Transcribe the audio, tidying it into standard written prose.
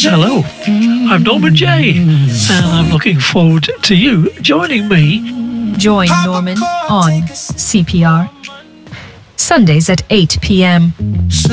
Hello, I'm Norman J, and I'm looking forward to you joining me. Join Norman on CPR. Sundays at 8 p.m.